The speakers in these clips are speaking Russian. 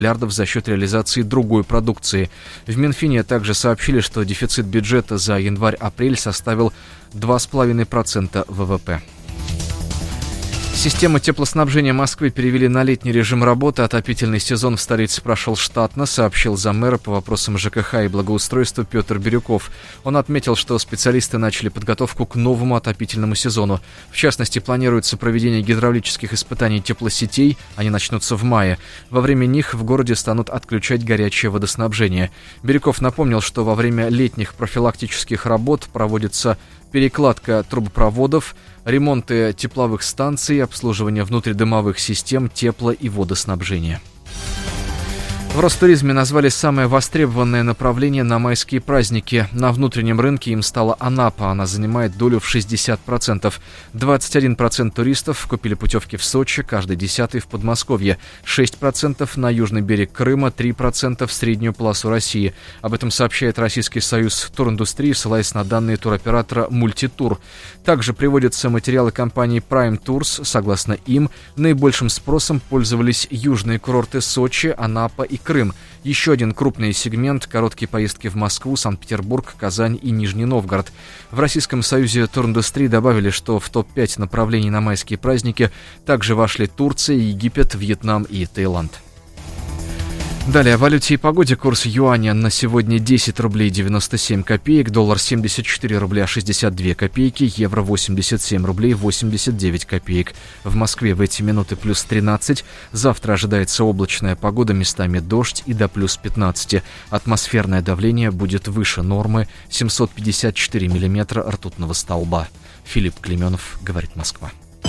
миллиардов за счет реализации другой продукции. В Минфине также сообщили, что дефицит бюджета за январь-апрель составил 2,5% ВВП. Систему теплоснабжения Москвы перевели на летний режим работы. Отопительный сезон в столице прошел штатно, сообщил заммэра по вопросам ЖКХ и благоустройства Петр Бирюков. Он отметил, что специалисты начали подготовку к новому отопительному сезону. В частности, планируется проведение гидравлических испытаний теплосетей. Они начнутся в мае. Во время них в городе станут отключать горячее водоснабжение. Бирюков напомнил, что во время летних профилактических работ проводится перекладка трубопроводов, ремонты тепловых станций, обслуживание внутридомовых систем тепло- и водоснабжения. В Ростуризме назвали самое востребованное направление на майские праздники. На внутреннем рынке им стала Анапа. Она занимает долю в 60%. 21% туристов купили путевки в Сочи, каждый 10-й в Подмосковье. 6% на южный берег Крыма, 3% в среднюю полосу России. Об этом сообщает Российский союз туриндустрии, ссылаясь на данные туроператора «Мультитур». Также приводятся материалы компании Prime Tours. Согласно им, наибольшим спросом пользовались южные курорты Сочи, Анапа и Крым. Еще один крупный сегмент – короткие поездки в Москву, Санкт-Петербург, Казань и Нижний Новгород. В Российском союзе туриндустрии добавили, что в топ-5 направлений на майские праздники также вошли Турция, Египет, Вьетнам и Таиланд. Далее о валюте и погоде. Курс юаня на сегодня 10 рублей 97 копеек, доллар 74 рубля 62 копейки, евро 87 рублей 89 копеек. В Москве в эти минуты плюс 13. Завтра ожидается облачная погода, местами дождь и до плюс 15. Атмосферное давление будет выше нормы 754 миллиметра ртутного столба. Филипп Клеменов, говорит Москва.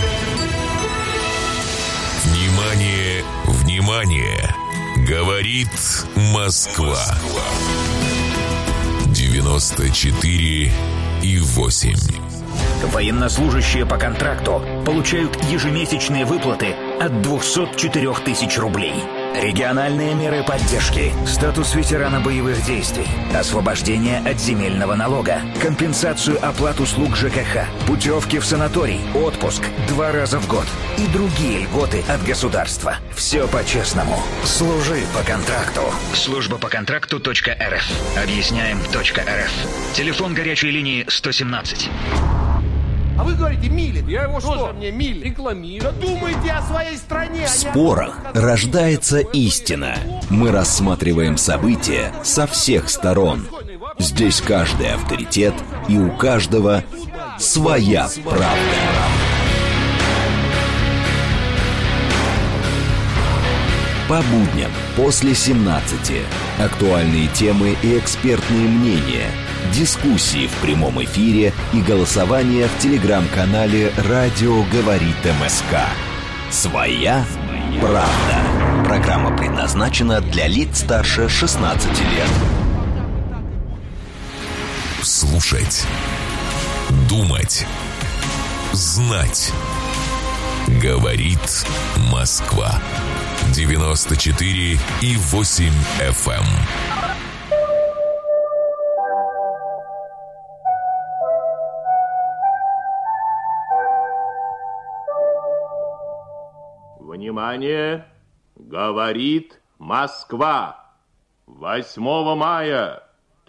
Внимание, внимание! Говорит Москва. 94,8. Военнослужащие по контракту получают ежемесячные выплаты от 204 тысяч рублей. Региональные меры поддержки, статус ветерана боевых действий, освобождение от земельного налога, компенсацию оплат услуг ЖКХ, путевки в санаторий, отпуск 2 раза в год и другие льготы от государства. Все по-честному. Служи по контракту. Служба по контракту.рф. Объясняем.рф. Телефон горячей линии 117. А вы говорите, Милин. Я его что? Мне Милин Рекламирую. Да думайте о своей стране. В спорах рождается истина. Мы рассматриваем события со всех сторон. Здесь каждый авторитет, и у каждого своя правда. По будням после 17. Актуальные темы и экспертные мнения. Дискуссии в прямом эфире и голосование в телеграм-канале «Радио говорит МСК». Своя правда. Программа предназначена для лиц старше 16 лет. Слушать, думать, знать. Говорит Москва. 94,8 FM. Внимание! Говорит Москва. 8 мая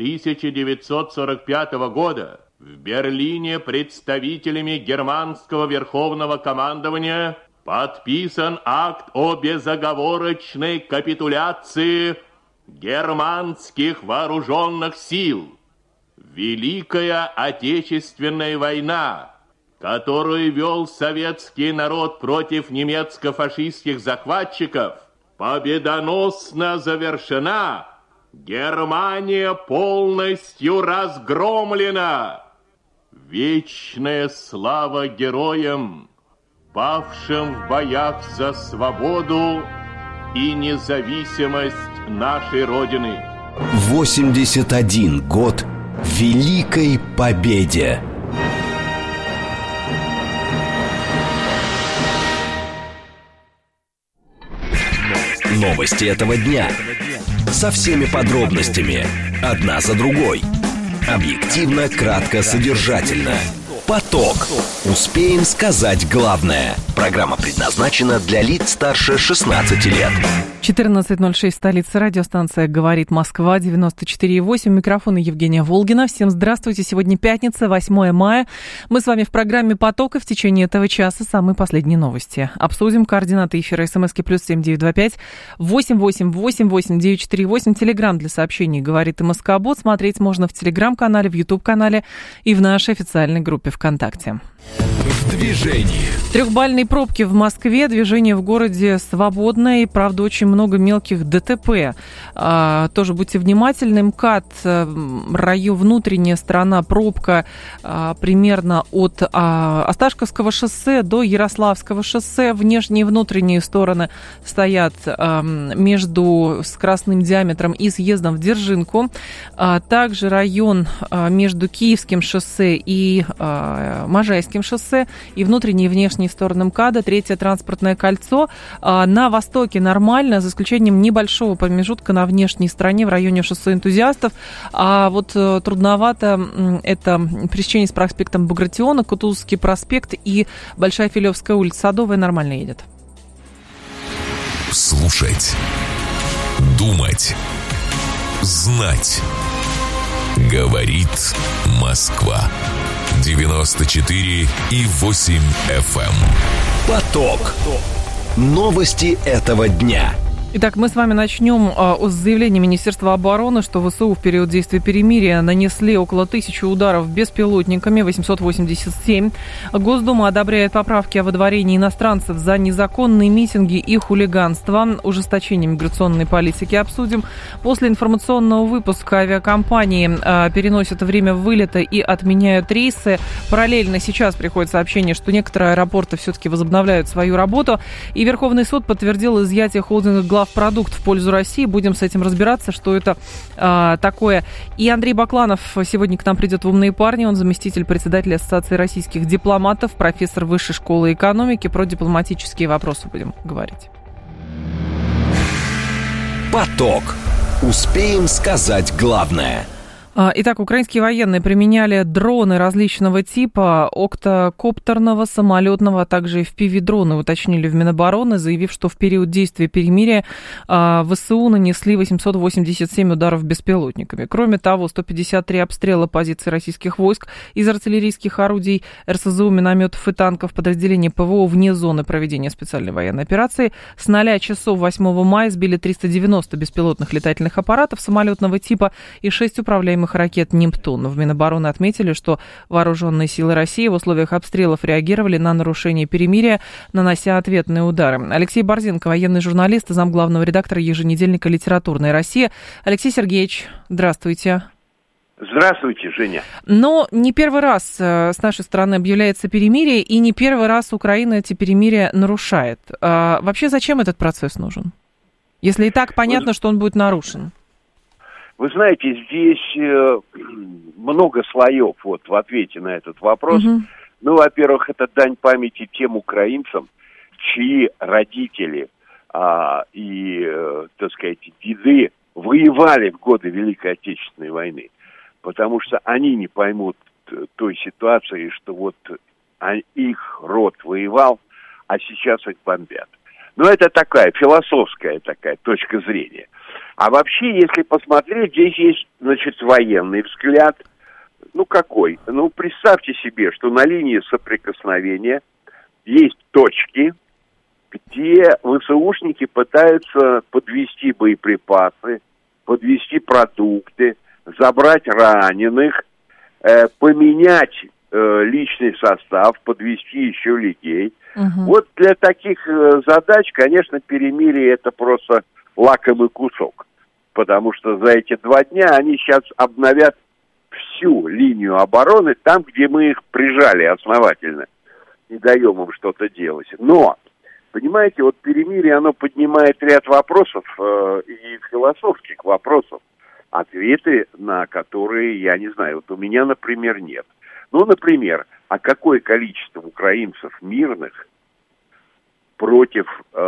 1945 года в Берлине представителями германского верховного командования подписан акт о безоговорочной капитуляции германских вооруженных сил. Великая Отечественная война, которую вел советский народ против немецко-фашистских захватчиков, победоносно завершена. Германия полностью разгромлена. Вечная слава героям, павшим в боях за свободу и независимость нашей Родины. 81 год Великой Победе. Новости этого дня. Со всеми подробностями. Одна за другой. Объективно, кратко, содержательно. Поток. Успеем сказать главное. Программа предназначена для лиц старше 16 лет. 14:06, столица, радиостанция «Говорит Москва», 94,8. Микрофон Евгения Волгина. Всем здравствуйте. Сегодня пятница, 8 мая. Мы с вами в программе «Поток», и в течение этого часа самые последние новости. Обсудим координаты эфира. СМСки +7 925 888 8948. Телеграм для сообщений «Говорит МСК-бот». Смотреть можно в Телеграм-канале, в Ютуб-канале и в нашей официальной группе ВКонтакте. В движении. Трехбальные пробки в Москве, движение в городе свободное, и, правда, очень много мелких ДТП. Тоже будьте внимательны. МКАД, район, внутренняя сторона, пробка примерно от Осташковского шоссе до Ярославского шоссе. Внешние и внутренние стороны стоят между скоростным диаметром и съездом в Дзержинку. Также район между Киевским шоссе и Можайским шоссе, и внутренние и внешние стороны МКАДа. Третье транспортное кольцо. На востоке нормально, за исключением небольшого промежутка на внешней стороне в районе шоссе Энтузиастов. А вот трудновато это пересечение с проспектом Багратиона, Кутузовский проспект и Большая Филевская улица. Садовая нормально едет. Слушать. Думать. Знать. Говорит Москва. 94,8 FM. Поток. Новости этого дня. Итак, мы с вами начнем с заявления Министерства обороны, что ВСУ в период действия перемирия нанесли около 1000 ударов беспилотниками, 887. Госдума одобряет поправки о выдворении иностранцев за незаконные митинги и хулиганство. Ужесточение миграционной политики обсудим. После информационного выпуска авиакомпании переносят время вылета и отменяют рейсы. Параллельно сейчас приходит сообщение, что некоторые аэропорты все-таки возобновляют свою работу. И Верховный суд подтвердил изъятие холдинга главпродукт в пользу России. Будем с этим разбираться, что это такое. И Андрей Бакланов сегодня к нам придет в «Умные парни». Он заместитель председателя Ассоциации российских дипломатов, профессор Высшей школы экономики. Про дипломатические вопросы будем говорить. Поток. Успеем сказать главное. Итак, украинские военные применяли дроны различного типа, октокоптерного, самолетного, а также FPV-дроны, уточнили в Минобороны, заявив, что в период действия перемирия ВСУ нанесли 887 ударов беспилотниками. Кроме того, 153 обстрела позиций российских войск из артиллерийских орудий, РСЗУ, минометов и танков, подразделений ПВО вне зоны проведения специальной военной операции. С 0 часов 8 мая сбили 390 беспилотных летательных аппаратов самолетного типа и 6 управляемых ракет «Нептун». В Минобороны отметили, что вооруженные силы России в условиях обстрелов реагировали на нарушение перемирия, нанося ответные удары. Алексей Борзенко, военный журналист, замглавного редактора еженедельника «Литературная Россия». Алексей Сергеевич, здравствуйте. Здравствуйте, Женя. Но не первый раз с нашей стороны объявляется перемирие, и не первый раз Украина эти перемирия нарушает. Вообще, зачем этот процесс нужен? Если и так понятно, что он будет нарушен. Вы знаете, здесь много слоев вот в ответе на этот вопрос. Ну, во-первых, это дань памяти тем украинцам, чьи родители так сказать, деды воевали в годы Великой Отечественной войны. Потому что они не поймут той ситуации, что вот их род воевал, а сейчас их бомбят. Но это такая философская точка зрения. А вообще, если посмотреть, здесь есть, значит, военный взгляд. Ну, какой? Ну, представьте себе, что на линии соприкосновения есть точки, где ВСУшники пытаются подвести боеприпасы, подвести продукты, забрать раненых, поменять личный состав, подвести еще людей. Вот для таких задач, конечно, перемирие — это просто лакомый кусок, потому что за эти 2 дня они сейчас обновят всю линию обороны там, где мы их прижали основательно, не даем им что-то делать. Но, понимаете, вот перемирие, оно поднимает ряд вопросов, и философских вопросов, ответы на которые, я не знаю, вот у меня, например, нет. Ну, например, а какое количество украинцев мирных против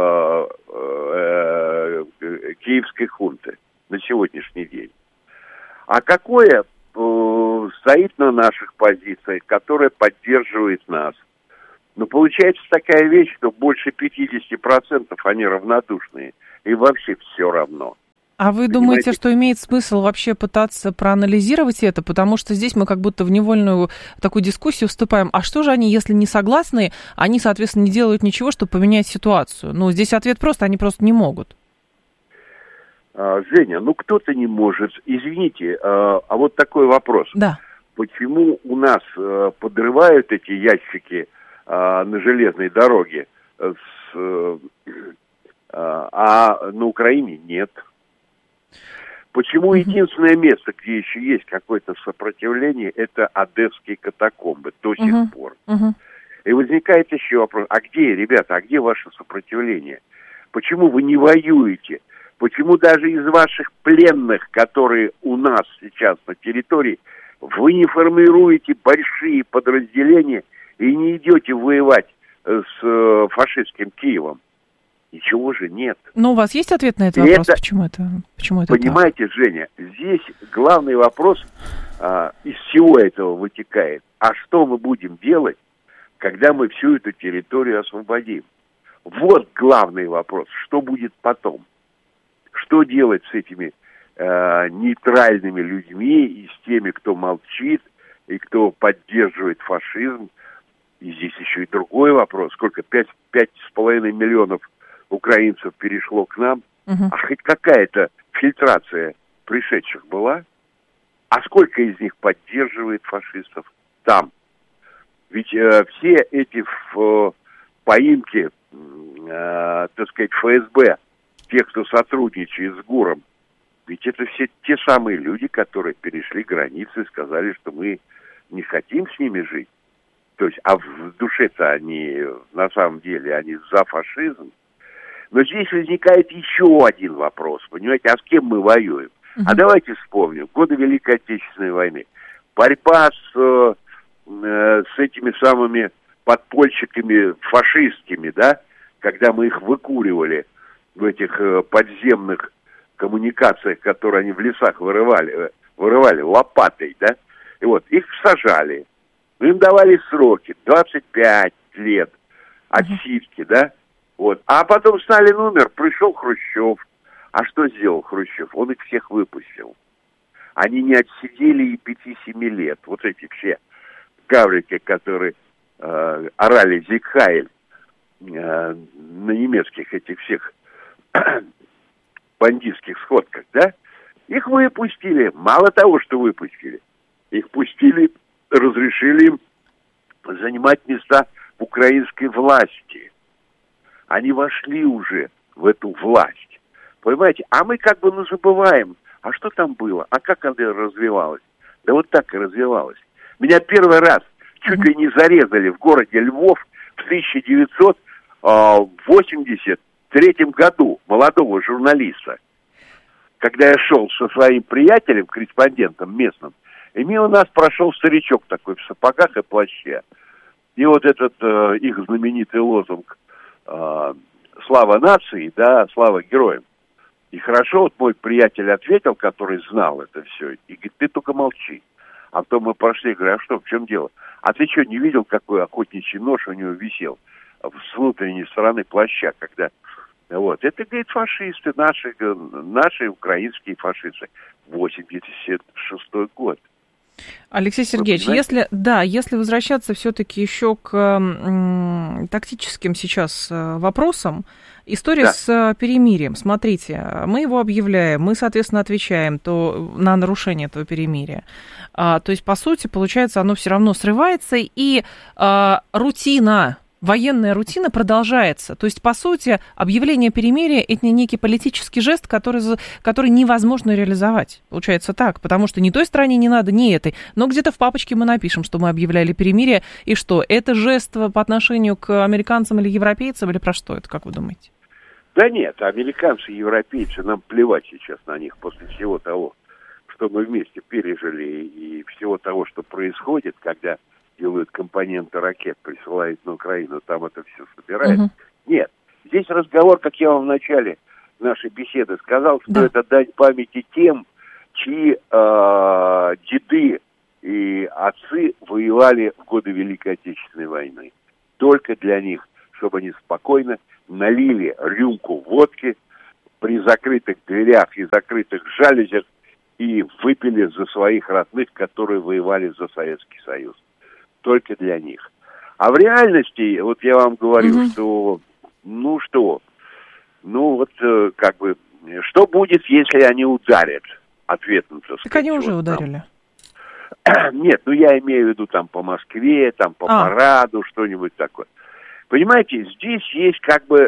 киевской хунты на сегодняшний день? А какое стоит на наших позициях, которое поддерживает нас? Ну, получается такая вещь, что больше 50% они равнодушные и вообще все равно. А вы думаете, что имеет смысл вообще пытаться проанализировать это? Потому что здесь мы как будто в невольную такую дискуссию вступаем. А что же они, если не согласны, они, соответственно, не делают ничего, чтобы поменять ситуацию? Ну, здесь ответ просто, они просто не могут. Женя, кто-то не может. Извините, а вот такой вопрос. Да. Почему у нас подрывают эти ящики на железной дороге, а на Украине нет? Почему единственное место, где еще есть какое-то сопротивление, это Одесские катакомбы до сих пор? И возникает еще вопрос, а где, ребята, а где ваше сопротивление? Почему вы не воюете? Почему даже из ваших пленных, которые у нас сейчас на территории, вы не формируете большие подразделения и не идете воевать с фашистским Киевом? Ничего же нет. Но у вас есть ответ на этот вопрос? Почему это понимаете, так? Женя, здесь главный вопрос из всего этого вытекает. А что мы будем делать, когда мы всю эту территорию освободим? Вот главный вопрос. Что будет потом? Что делать с этими нейтральными людьми и с теми, кто молчит и кто поддерживает фашизм? И здесь еще и другой вопрос. Сколько? 5,5 миллионов украинцев перешло к нам. А хоть какая-то фильтрация пришедших была? А сколько из них поддерживает фашистов там? Ведь все эти поимки, так сказать, ФСБ, тех, кто сотрудничает с ГУРом, ведь это все те самые люди, которые перешли границы и сказали, что мы не хотим с ними жить. То есть, а в душе-то они, на самом деле, они за фашизм. Но здесь возникает еще один вопрос, понимаете, а с кем мы воюем? А давайте вспомним, годы Великой Отечественной войны. Борьба с этими самыми подпольщиками фашистскими, да, когда мы их выкуривали в этих подземных коммуникациях, которые они в лесах вырывали лопатой, да, и вот их сажали. Им давали сроки, 25 лет отсидки, да, вот. А потом Сталин умер, пришел Хрущев. А что сделал Хрущев? Он их всех выпустил. Они не отсидели и 5-7 лет. Вот эти все гаврики, которые орали «Зиг Хайль» на немецких этих всех бандитских сходках, да? Их выпустили. Мало того, что выпустили. Их пустили, разрешили им занимать места в украинской власти. Они вошли уже в эту власть. Понимаете? А мы как бы забываем, а что там было? А как она развивалась? Да вот так и развивалась. Меня первый раз чуть ли не зарезали в городе Львов в 1983 году, молодого журналиста. Когда я шел со своим приятелем, корреспондентом местным, и мимо нас прошел старичок такой в сапогах и плаще. И вот этот их знаменитый лозунг «Слава нации», да, «Слава героям». И хорошо, вот мой приятель ответил, который знал это все, и говорит, ты только молчи. А потом мы прошли, говорю, а что, в чем дело? А ты что, не видел, какой охотничий нож у него висел с внутренней стороны плаща, когда... Вот, это, говорит, фашисты, наши украинские фашисты. 86-й год. Алексей Сергеевич, если возвращаться все-таки еще к тактическим сейчас вопросам, история с перемирием. Смотрите, мы его объявляем, мы, соответственно, отвечаем на нарушение этого перемирия. То есть, по сути, получается, оно все равно срывается, и военная рутина продолжается. То есть, по сути, объявление перемирия – это некий политический жест, который невозможно реализовать. Получается так, потому что ни той стране не надо, ни этой. Но где-то в папочке мы напишем, что мы объявляли перемирие, и что? Это жест по отношению к американцам или европейцам, или про что это, как вы думаете? Да нет, американцы и европейцы, нам плевать сейчас на них после всего того, что мы вместе пережили, и всего того, что происходит, когда делают компоненты ракет, присылают на Украину, там это все собирают. Нет, здесь разговор, как я вам в начале нашей беседы сказал, что это дать памяти тем, чьи деды и отцы воевали в годы Великой Отечественной войны. Только для них, чтобы они спокойно налили рюмку водки, при закрытых дверях и закрытых жалюзях и выпили за своих родных, которые воевали за Советский Союз. Только для них. А в реальности, вот я вам говорю, что, что будет, если они ударят ответно, так сказать. Так они уже ударили. Нет, я имею в виду там по Москве, там по параду, что-нибудь такое. Понимаете, здесь есть как бы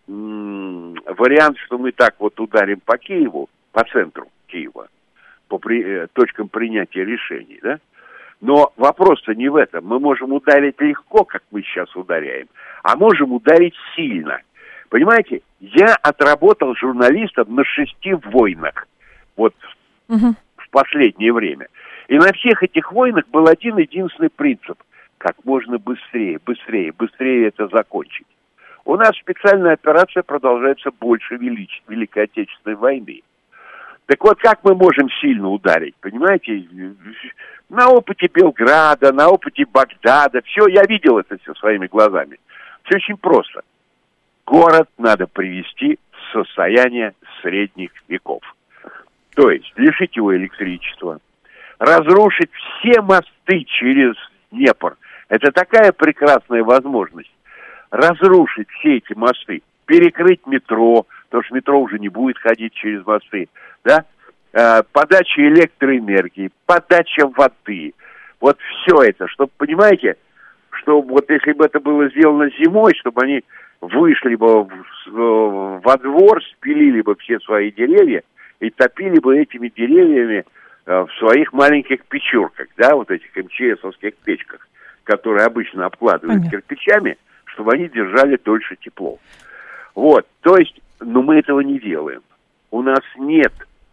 вариант, что мы так вот ударим по Киеву, по центру Киева, по точкам принятия решений, да? Но вопрос-то не в этом. Мы можем ударить легко, как мы сейчас ударяем, а можем ударить сильно. Понимаете, я отработал журналистом на 6 войнах, вот в последнее время. И на всех этих войнах был один-единственный принцип. Как можно быстрее это закончить. У нас специальная операция продолжается больше Великой Отечественной войны. Так вот, как мы можем сильно ударить, понимаете? На опыте Белграда, на опыте Багдада, все, я видел это все своими глазами. Все очень просто. Город надо привести в состояние средних веков. То есть лишить его электричества, разрушить все мосты через Днепр. Это такая прекрасная возможность. Разрушить все эти мосты, перекрыть метро, потому что метро уже не будет ходить через мосты, да? Подача электроэнергии, подача воды. Вот все это, чтобы, понимаете, что вот если бы это было сделано зимой, чтобы они вышли бы во двор, спилили бы все свои деревья и топили бы этими деревьями в своих маленьких печурках, да, вот этих МЧСовских печках, которые обычно обкладывают кирпичами, чтобы они держали дольше тепло. Вот, то есть, мы этого не делаем. У нас нет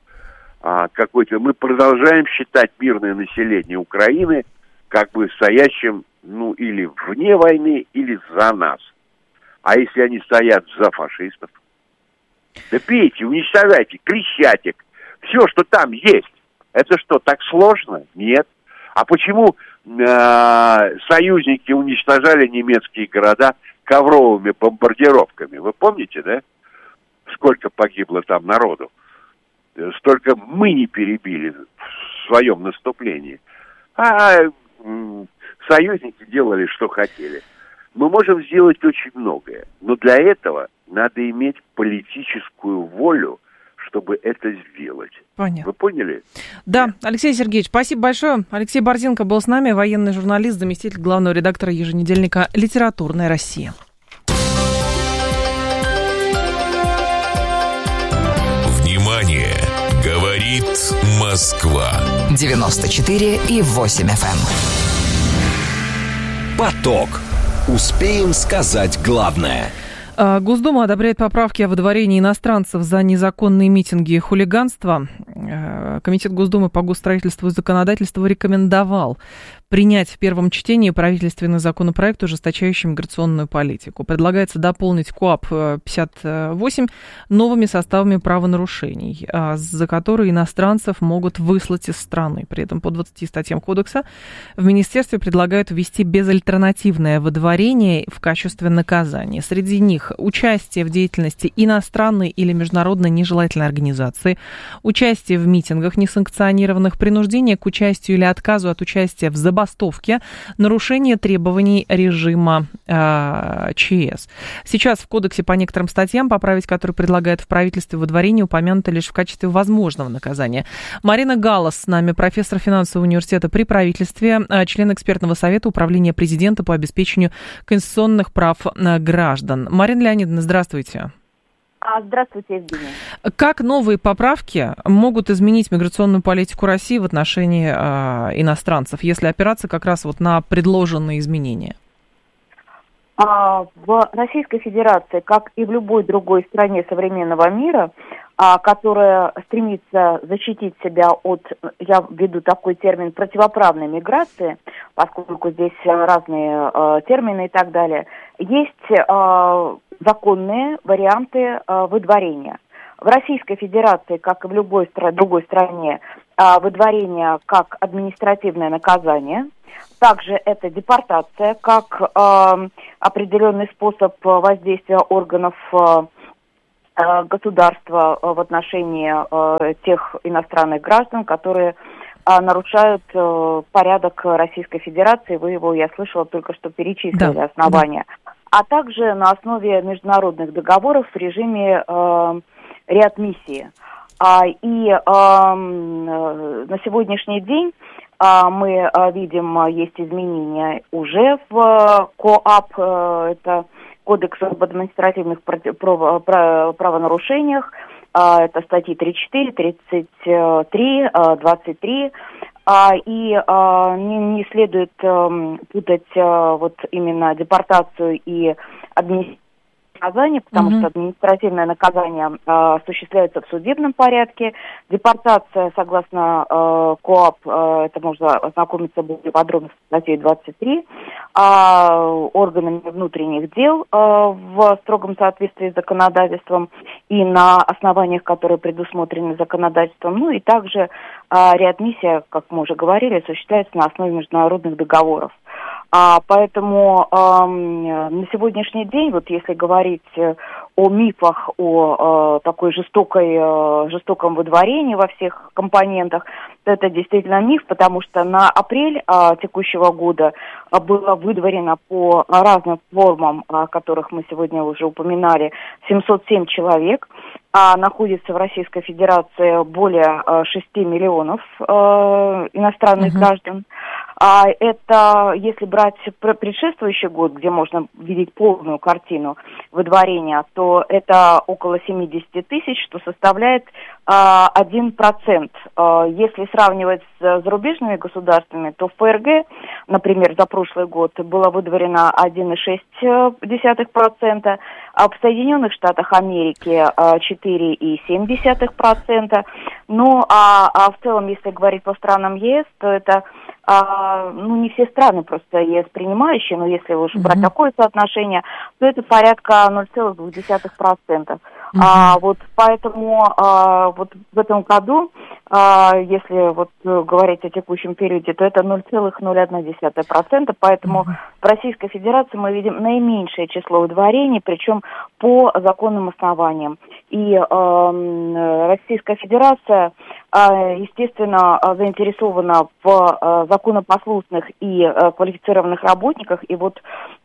мы продолжаем считать мирное население Украины как бы стоящим, или вне войны, или за нас. А если они стоят за фашистов? Да бейте, уничтожайте, Крещатик, все, что там есть. Это что, так сложно? Нет. А почему союзники уничтожали немецкие города ковровыми бомбардировками? Вы помните, да? Сколько погибло там народу? Столько мы не перебили в своем наступлении. А союзники делали, что хотели. Мы можем сделать очень многое, но для этого надо иметь политическую волю, чтобы это сделать. Понятно. Вы поняли? Да, Алексей Сергеевич, спасибо большое. Алексей Борзенко был с нами, военный журналист, заместитель главного редактора еженедельника «Литературная Россия». Внимание! Говорит Москва. 94,8 FM. Поток. Успеем сказать главное. Госдума одобряет поправки о выдворении иностранцев за незаконные митинги и хулиганство. Комитет Госдумы по госстроительству и законодательству рекомендовал принять в первом чтении правительственный законопроект, ужесточающий миграционную политику. Предлагается дополнить КоАП 58 новыми составами правонарушений, за которые иностранцев могут выслать из страны. При этом по 20 статьям Кодекса в Министерстве предлагают ввести безальтернативное выдворение в качестве наказания. Среди них участие в деятельности иностранной или международной нежелательной организации, участие в митингах несанкционированных, принуждение к участию или отказу от участия в забастовке, нарушение требований режима ЧС. Сейчас в Кодексе по некоторым статьям, поправить которые предлагают в правительстве, выдворение упомянуто лишь в качестве возможного наказания. Марина Галас с нами, профессор финансового университета при правительстве, член экспертного совета Управления президента по обеспечению конституционных прав граждан. Марина Леонидовна, здравствуйте. Здравствуйте, Евгения. Как новые поправки могут изменить миграционную политику России в отношении иностранцев, если опираться как раз вот на предложенные изменения? В Российской Федерации, как и в любой другой стране современного мира, которая стремится защитить себя от, я введу такой термин, противоправной миграции, поскольку здесь разные термины и так далее, есть законные варианты выдворения. В Российской Федерации, как и в любой другой стране, выдворение как административное наказание. Также это депортация как определенный способ воздействия органов государства в отношении тех иностранных граждан, которые нарушают порядок Российской Федерации. Вы его, я слышала, только что перечислили основания. А также на основе международных договоров в режиме реадмиссии. И на сегодняшний день мы видим, есть изменения уже в КоАП, это Кодекс об административных правонарушениях, это статьи 34, 33, 23, и не следует путать вот именно депортацию и административное наказание, потому что административное наказание осуществляется в судебном порядке. Депортация, согласно КоАП, это можно ознакомиться более подробно в статье 23, органами внутренних дел в строгом соответствии с законодательством и на основаниях, которые предусмотрены законодательством. Ну и также реадмиссия, как мы уже говорили, осуществляется на основе международных договоров. Поэтому на сегодняшний день, вот если говорить о мифах, о такой жестоком выдворении во всех компонентах, то это действительно миф, потому что на апрель текущего года было выдворено по разным формам, о которых мы сегодня уже упоминали, 707 человек. Находится в Российской Федерации более 6 миллионов иностранных граждан. Это, если брать предшествующий год, где можно видеть полную картину выдворения, то это около 70 тысяч, что составляет 1%. Если сравнивать с зарубежными государствами, то в ФРГ, например, за прошлый год было выдворено 1,6%, а в Соединенных Штатах Америки 4,7%. Ну, а в целом, если говорить по странам ЕС, то это не все страны просто ЕС принимающие, но если уж брать такое соотношение, то это порядка 0,2%. Вот поэтому вот в этом году, если вот говорить о текущем периоде, то это 0,01%, поэтому в Российской Федерации мы видим наименьшее число выдворений, причем по законным основаниям. И Российская Федерация, естественно, заинтересована в законопослушных и квалифицированных работниках, и вот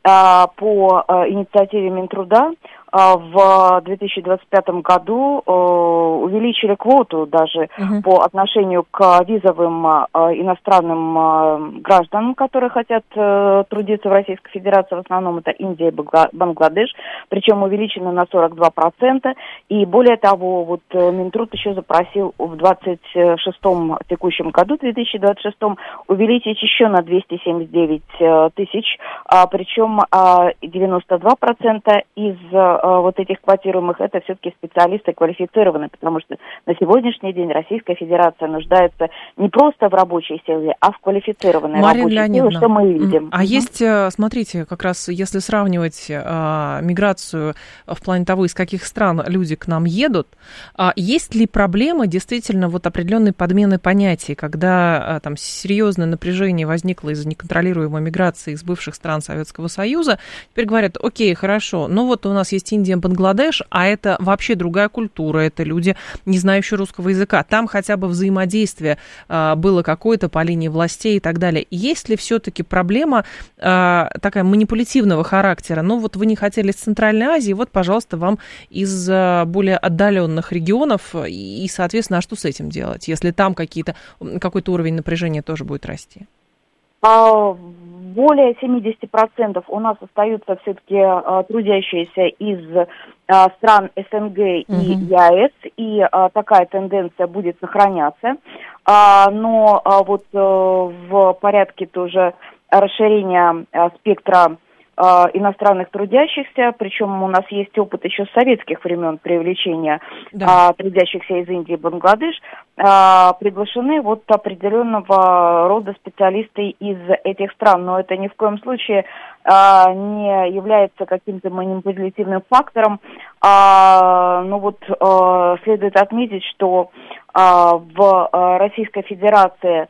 по инициативе Минтруда в 2025 году увеличили квоту даже по отношению к визовым иностранным гражданам, которые хотят трудиться в Российской Федерации. В основном это Индия и Бангладеш, причем увеличено на 42%. И более того, вот Минтруд еще запросил в 26-м текущем году, 2026-м, увеличить еще на 279 тысяч, причем 92% из вот этих квотируемых это все-таки специалисты квалифицированные, потому что на сегодняшний день Российская Федерация нуждается не просто в рабочей силе, а в квалифицированной рабочей силе, что мы видим. А есть, смотрите, как раз если сравнивать миграцию в плане того, из каких стран люди к нам едут, есть ли проблема действительно вот определенной подмены понятий, когда там серьезное напряжение возникло из-за неконтролируемой миграции из бывших стран Советского Союза, теперь говорят, окей, хорошо, ну вот у нас есть Индия, Бангладеш, а это вообще другая культура, это люди, не знающие русского языка. Там хотя бы взаимодействие было какое-то по линии властей и так далее. Есть ли все-таки проблема такая манипулятивного характера? Ну вот вы не хотели из Центральной Азии, вот, пожалуйста, вам из более отдаленных регионов, и, соответственно, а что с этим делать, если там какой-то уровень напряжения тоже будет расти? Более 70% у нас остаются все-таки трудящиеся из стран СНГ и ЕАЭС, и такая тенденция будет сохраняться. Но вот в порядке тоже расширения спектра иностранных трудящихся, причем у нас есть опыт еще с советских времен привлечения трудящихся из Индии и Бангладеш, приглашены вот определенного рода специалисты из этих стран, но это ни в коем случае не является каким-то манипулятивным фактором. Ну вот следует отметить, что в Российской Федерации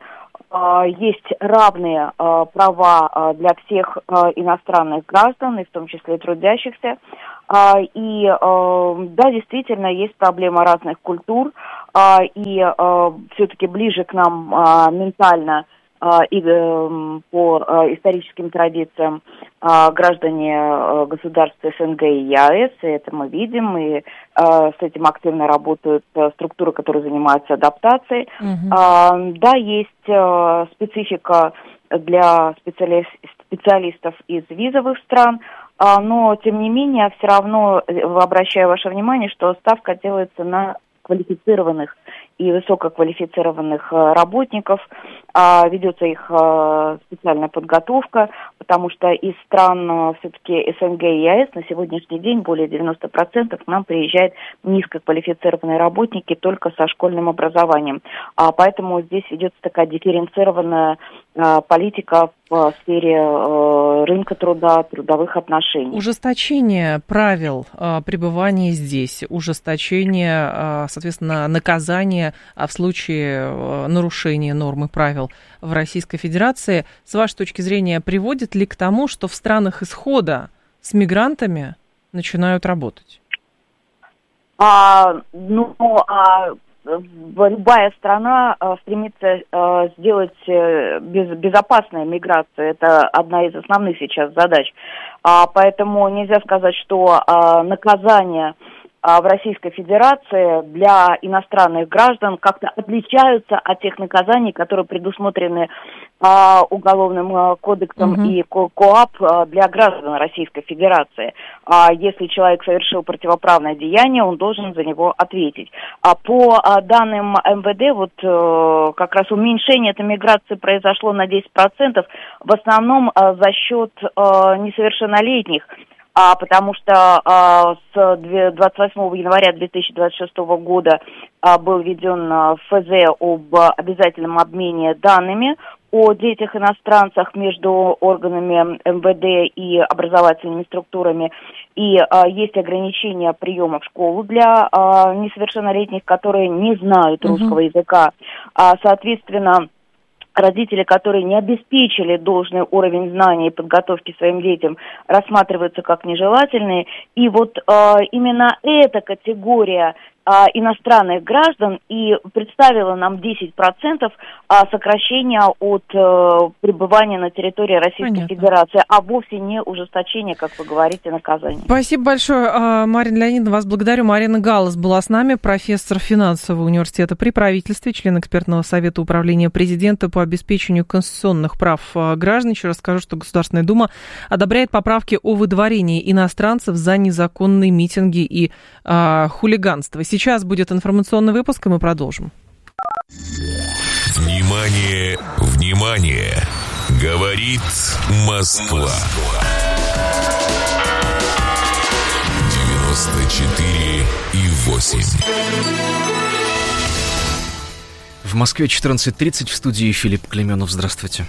есть равные права для всех иностранных граждан, и в том числе трудящихся. И да, действительно, есть проблема разных культур, и все-таки ближе к нам ментально и по историческим традициям граждане государств СНГ и ЕАЭС, и это мы видим, и с этим активно работают структуры, которые занимаются адаптацией. Да, есть специфика для специалистов из визовых стран, но, тем не менее, все равно обращаю ваше внимание, что ставка делается на квалифицированных и высококвалифицированных работников, ведется их специальная подготовка, потому что из стран все-таки СНГ и ЕАЭС на сегодняшний день более 90% к нам приезжают низкоквалифицированные работники только со школьным образованием. Поэтому здесь ведется такая дифференцированная политика в сфере рынка труда, трудовых отношений. Ужесточение правил пребывания здесь, ужесточение, соответственно, наказания в случае нарушения норм и правил в Российской Федерации, с вашей точки зрения, приводит ли к тому, что в странах исхода с мигрантами начинают работать? Любая страна стремится сделать безопасной миграцию. Это одна из основных сейчас задач. Поэтому нельзя сказать, что наказания в Российской Федерации для иностранных граждан как-то отличаются от тех наказаний, которые предусмотрены Уголовным кодексом и КоАП для граждан Российской Федерации. Если человек совершил противоправное деяние, он должен за него ответить. По данным МВД, вот как раз уменьшение этой миграции произошло на 10%, в основном за счет несовершеннолетних. Потому что с 28 января 2026 года был введен ФЗ об обязательном обмене данными о детях-иностранцах между органами МВД и образовательными структурами. И есть ограничения приема в школу для несовершеннолетних, которые не знают русского языка. Соответственно, родители, которые не обеспечили должный уровень знаний и подготовки своим детям, рассматриваются как нежелательные. И вот именно эта категория иностранных граждан и представила нам 10% сокращения от пребывания на территории Российской Федерации, а вовсе не ужесточение, как вы говорите, наказания. Спасибо большое, Марина Леонидовна, вас благодарю. Марина Галас была с нами, профессор финансового университета при правительстве, член экспертного совета управления президента по обеспечению конституционных прав граждан. Еще раз скажу, что Государственная Дума одобряет поправки о выдворении иностранцев за незаконные митинги и хулиганство. Сейчас будет информационный выпуск, и мы продолжим. Внимание, внимание! Говорит Москва. 94,8. В Москве 14:30, в студии Филипп Клеменов. Здравствуйте.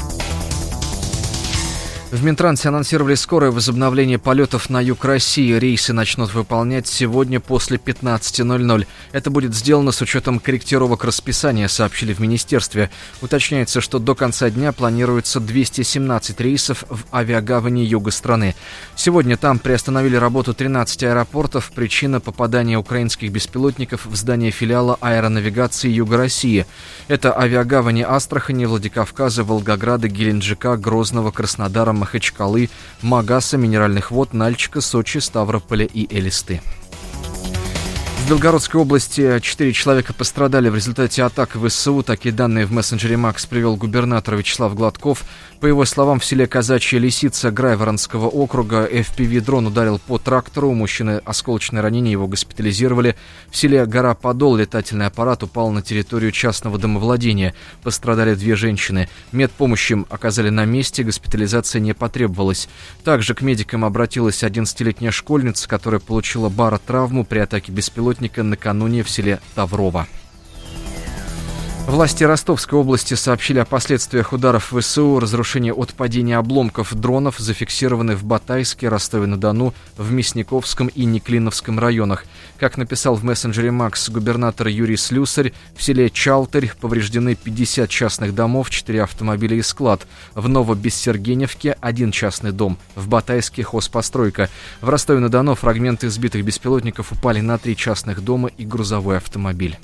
В Минтрансе анонсировали скорое возобновление полетов на юг России. Рейсы начнут выполнять сегодня после 15:00. Это будет сделано с учетом корректировок расписания, сообщили в министерстве. Уточняется, что до конца дня планируется 217 рейсов в авиагавани юга страны. Сегодня там приостановили работу 13 аэропортов. Причина — попадания украинских беспилотников в здание филиала аэронавигации Юга России. Это авиагавани Астрахани, Владикавказа, Волгограда, Геленджика, Грозного, Краснодара, Махачкалы, Магаса, Минеральных вод, Нальчика, Сочи, Ставрополя и Элисты. В Белгородской области 4 человека пострадали в результате атак ВСУ. Такие данные в мессенджере МАКС привел губернатор Вячеслав Гладков. По его словам, в селе Казачья Лисица Грайворонского округа FPV-дрон ударил по трактору. У мужчины осколочное ранение, его госпитализировали. В селе Гора Подол летательный аппарат упал на территорию частного домовладения. Пострадали 2 женщины. Медпомощь им оказали на месте, госпитализация не потребовалась. Также к медикам обратилась 11-летняя школьница, которая получила баротравму при атаке беспилотника накануне в селе Таврово. Власти Ростовской области сообщили о последствиях ударов ВСУ. Разрушения от падения обломков дронов зафиксированы в Батайске, Ростове-на-Дону, в Мясниковском и Неклиновском районах. Как написал в мессенджере Макс губернатор Юрий Слюсарь, в селе Чалтырь повреждены 50 частных домов, 4 автомобиля и склад. В Новобессергеневке 1 частный дом. В Батайске хозпостройка. В Ростове-на-Дону фрагменты сбитых беспилотников упали на 3 частных дома и грузовой автомобиль.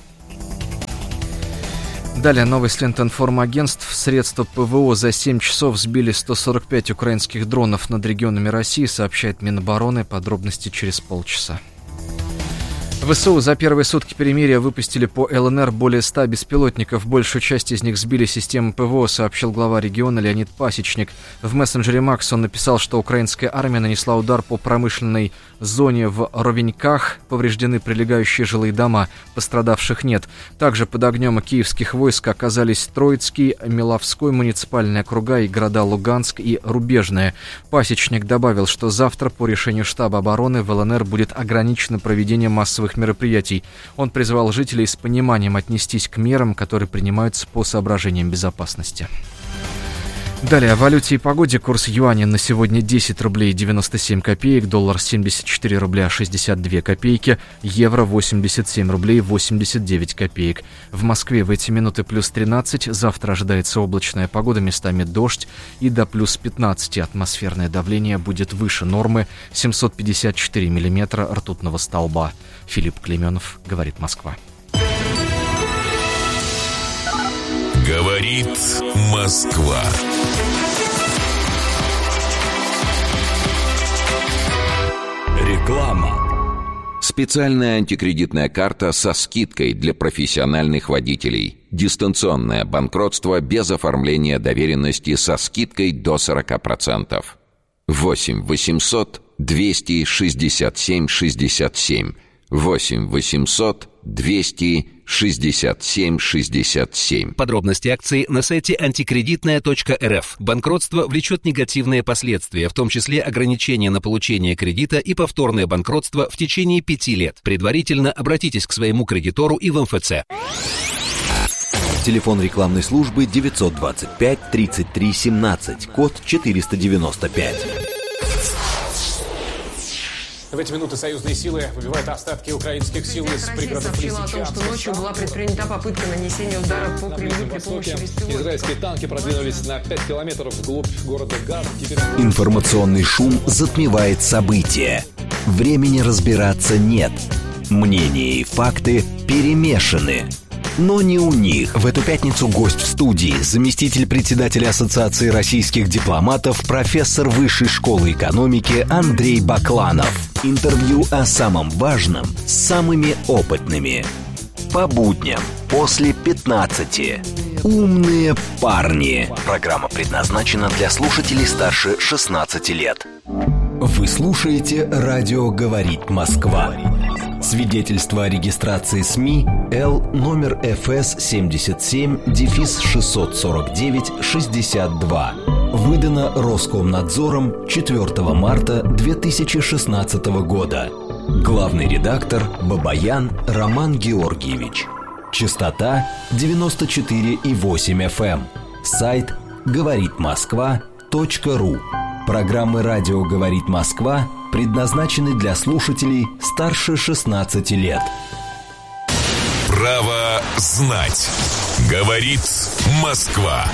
Далее новость Лентинформагентств. Средства ПВО за 7 часов сбили 145 украинских дронов над регионами России, сообщает Минобороны. Подробности через полчаса. ВСУ за первые сутки перемирия выпустили по ЛНР более 100 беспилотников. Большую часть из них сбили системы ПВО, сообщил глава региона Леонид Пасечник. В мессенджере Макс он написал, что украинская армия нанесла удар по промышленной зоне в Ровеньках. Повреждены прилегающие жилые дома. Пострадавших нет. Также под огнем киевских войск оказались Троицкий, Миловской муниципальные округа и города Луганск и Рубежное. Пасечник добавил, что завтра по решению штаба обороны в ЛНР будет ограничено проведение массовых мероприятий. Он призвал жителей с пониманием отнестись к мерам, которые принимаются по соображениям безопасности. Далее о валюте и погоде. Курс юаня на сегодня 10 рублей 97 копеек, доллар 74 рубля 62 копейки, евро 87 рублей 89 копеек. В Москве в эти минуты плюс 13, завтра ожидается облачная погода, местами дождь и до плюс 15. Атмосферное давление будет выше нормы 754 миллиметра ртутного столба. Филипп Клейменов, говорит Москва. Говорит Москва. Реклама. Специальная антикредитная карта со скидкой для профессиональных водителей. Дистанционное банкротство без оформления доверенности со скидкой до 40%. 8 800 267 67. 8 800 267 67. Подробности акции на сайте антикредитная.рф. Банкротство влечет негативные последствия, в том числе ограничения на получение кредита и повторное банкротство в течение 5 лет. Предварительно обратитесь к своему кредитору и в МФЦ. Телефон рекламной службы 925 33 17, код 495. В эти минуты союзные силы выбивают остатки украинских сил из пригородов Лисичанска. о том, что ночью была предпринята попытка нанесения ударов по Кремлю при помощи беспилотников. Израильские танки продвинулись на 5 километров вглубь города Газ. Информационный шум затмевает события. Времени разбираться нет. Мнения и факты перемешаны. Но не у них. В эту пятницу гость в студии, заместитель председателя Ассоциации российских дипломатов, профессор Высшей школы экономики Андрей Бакланов. Интервью о самом важном с самыми опытными. По будням после 15. Умные парни. Программа предназначена для слушателей старше 16 лет. Вы слушаете «Радио говорит Москва». Свидетельство о регистрации СМИ Л номер ФС 77-649-62. Выдано Роскомнадзором 4 марта 2016 года. Главный редактор Бабаян Роман Георгиевич. Частота 94,8 FM. Сайт говоритмосква.ру. Программы «Радио говорит Москва» предназначены для слушателей старше 16 лет. Право знать. Говорит Москва.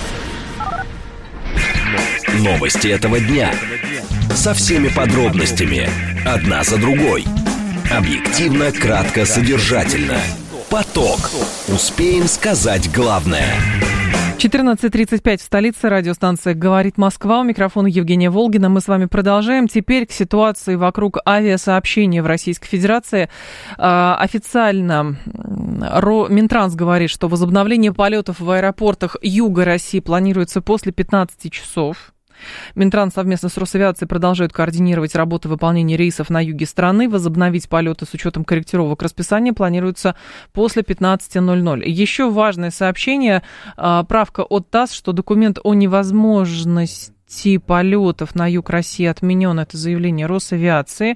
Новости этого дня. Со всеми подробностями. Одна за другой. Объективно, кратко, содержательно. Поток. Успеем сказать главное. 14:35 в столице. Радиостанция «Говорит Москва». У микрофона Евгения Волгина. Мы с вами продолжаем. Теперь к ситуации вокруг авиасообщения в Российской Федерации. Официально Минтранс говорит, что возобновление полетов в аэропортах юга России планируется после 15 часов. Минтранс совместно с Росавиацией продолжают координировать работу выполнения рейсов на юге страны. Возобновить полеты с учетом корректировок расписания планируется после 15:00. Еще важное сообщение, правка от ТАСС, что документ о невозможности полетов на юг России отменен. Это заявление Росавиации.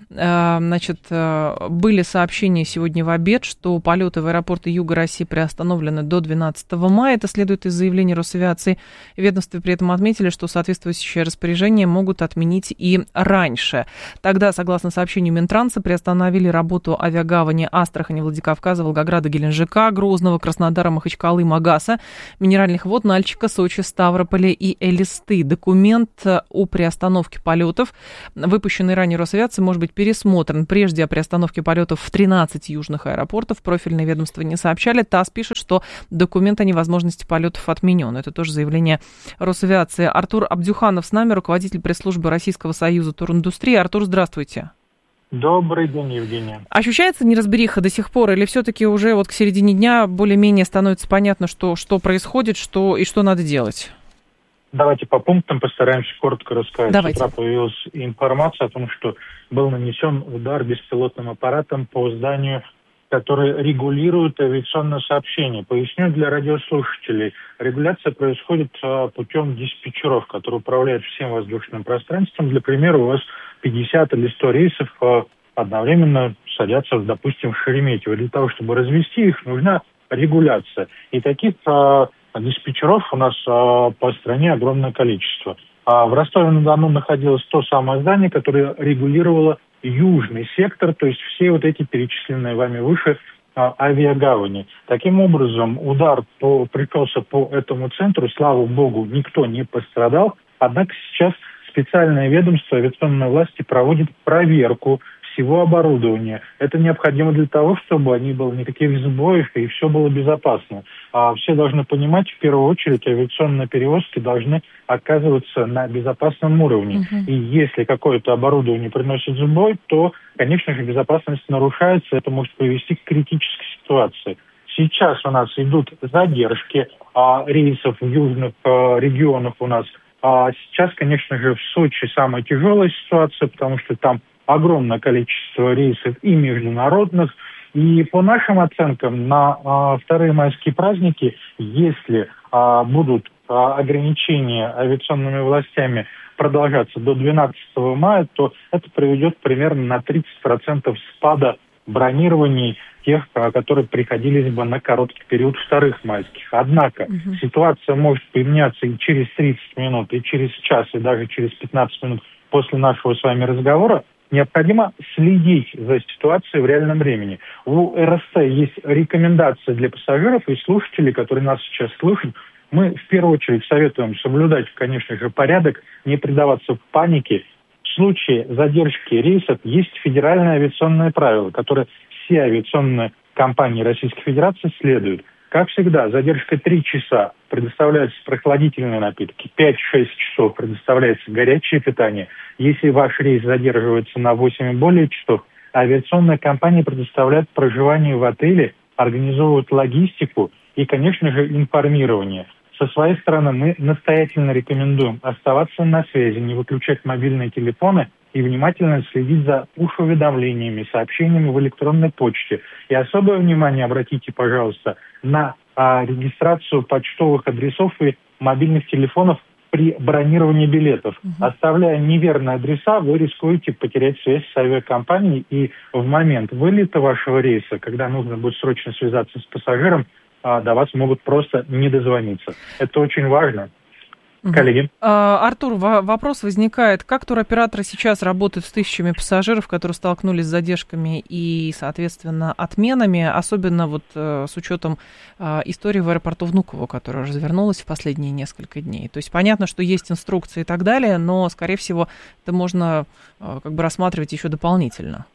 Значит, были сообщения сегодня в обед, что полеты в аэропорты Юга России приостановлены до 12 мая. Это следует из заявления Росавиации. В ведомстве при этом отметили, что соответствующие распоряжения могут отменить и раньше. Тогда, согласно сообщению Минтранса, приостановили работу авиагавани Астрахани, Владикавказа, Волгограда, Геленджика, Грозного, Краснодара, Махачкалы, Магаса, Минеральных вод, Нальчика, Сочи, Ставрополя и Элисты. Документ о приостановке полетов, выпущенный ранее Росавиацией, может быть пересмотрен. Прежде о приостановке полетов в 13 южных аэропортов профильные ведомства не сообщали. ТАСС пишет, что документ о невозможности полетов отменен. Это тоже заявление Росавиации. Артур Абдюханов с нами, руководитель пресс-службы Российского союза туриндустрии. Артур, здравствуйте. Добрый день, Евгения. Ощущается неразбериха до сих пор, или все-таки уже вот к середине дня более-менее становится понятно, что происходит, что надо делать? Давайте по пунктам постараемся коротко рассказать. Давайте. С утра появилась информация о том, что был нанесен удар беспилотным аппаратом по зданию, которое регулирует авиационное сообщение. Поясню для радиослушателей. Регуляция происходит путем диспетчеров, которые управляют всем воздушным пространством. Для примера, у вас 50 или 100 рейсов одновременно садятся, допустим, в Шереметьево. Для того, чтобы развести их, нужна регуляция. И таких диспетчеров у нас по стране огромное количество. В Ростове-на-Дону находилось то самое здание, которое регулировало южный сектор, то есть все вот эти перечисленные вами выше авиагавани. Таким образом, удар пришелся по этому центру. Слава богу, никто не пострадал. Однако сейчас специальное ведомство авиационной власти проводит проверку всего оборудования. Это необходимо для того, чтобы не было никаких сбоев и все было безопасно. Все должны понимать, в первую очередь, авиационные перевозки должны оказываться на безопасном уровне. И если какое-то оборудование приносит сбой, то, конечно же, безопасность нарушается. Это может привести к критической ситуации. Сейчас у нас идут задержки рейсов в южных регионах у нас. Сейчас, конечно же, в Сочи самая тяжелая ситуация, потому что там огромное количество рейсов и международных. И по нашим оценкам, на вторые майские праздники, если будут ограничения авиационными властями продолжаться до 12 мая, то это приведет примерно на 30% спада бронирований тех, которые приходились бы на короткий период вторых майских. Однако ситуация может поменяться и через 30 минут, и через час, и даже через 15 минут после нашего с вами разговора. Необходимо следить за ситуацией в реальном времени. У РСТ есть рекомендации для пассажиров и слушателей, которые нас сейчас слышат. Мы в первую очередь советуем соблюдать, конечно же, порядок, не предаваться панике. В случае задержки рейсов есть федеральные авиационные правила, которые все авиационные компании Российской Федерации следуют. Как всегда, задержка 3 часа, предоставляются прохладительные напитки, 5-6 часов предоставляется горячее питание. Если ваш рейс задерживается на 8 и более часов, авиационная компания предоставляет проживание в отеле, организовывает логистику и, конечно же, информирование. Со своей стороны мы настоятельно рекомендуем оставаться на связи, не выключать мобильные телефоны и внимательно следить за push-уведомлениями, сообщениями в электронной почте. И особое внимание обратите, пожалуйста, на регистрацию почтовых адресов и мобильных телефонов при бронировании билетов. Оставляя неверные адреса, вы рискуете потерять связь с авиакомпанией, и в момент вылета вашего рейса, когда нужно будет срочно связаться с пассажиром, до вас могут просто не дозвониться. Это очень важно. Коллеги. Артур, вопрос возникает. Как туроператоры сейчас работают с тысячами пассажиров, которые столкнулись с задержками и, соответственно, отменами, особенно вот с учетом истории в аэропорту Внуково, которая развернулась в последние несколько дней? То есть понятно, что есть инструкции и так далее, но, скорее всего, это можно как бы рассматривать еще дополнительно.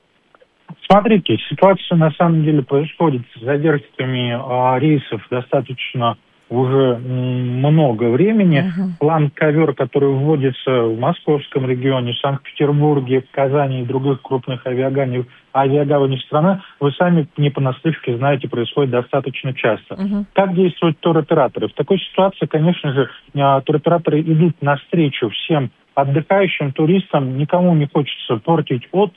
Смотрите, ситуация на самом деле происходит с задержками рейсов достаточно уже много времени. План «Ковер», который вводится в Московском регионе, в Санкт-Петербурге, в Казани и других крупных авиагаванях страны, вы сами не понаслышке знаете, происходит достаточно часто. Как действуют туроператоры? В такой ситуации, конечно же, туроператоры идут навстречу всем отдыхающим туристам. Никому не хочется портить отпуск